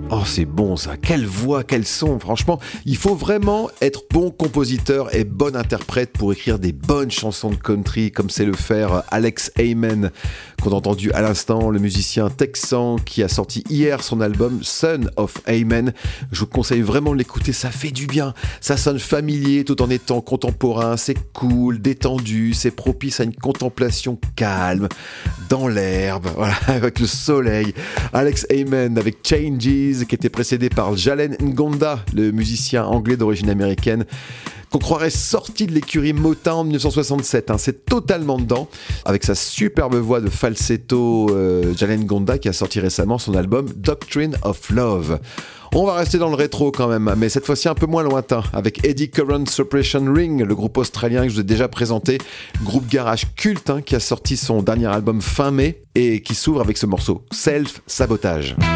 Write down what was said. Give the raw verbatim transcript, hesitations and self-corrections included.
Oh, c'est bon ça, quelle voix, quel son, franchement, il faut vraiment être bon compositeur et bon interprète pour écrire des bonnes chansons de country, comme sait le faire Alex Heyman, qu'on a entendu à l'instant, le musicien texan qui a sorti hier son album Son of Heyman. Je vous conseille vraiment de l'écouter, ça fait du bien, ça sonne familier tout en étant contemporain, c'est cool, détendu, c'est propice à une contemplation calme, dans l'herbe, voilà, avec le soleil. Alex Heyman avec Changes, qui était précédé par Jalen Ngonda, le musicien anglais d'origine américaine, qu'on croirait sorti de l'écurie Motown en dix-neuf cent soixante-sept. Hein. C'est totalement dedans, avec sa superbe voix de falsetto, euh, Jalen Ngonda, qui a sorti récemment son album Doctrine of Love. On va rester dans le rétro quand même, mais cette fois-ci un peu moins lointain, avec Eddy Current Suppression Ring, le groupe australien que je vous ai déjà présenté, groupe garage culte hein, qui a sorti son dernier album fin mai et qui s'ouvre avec ce morceau Self Sabotage.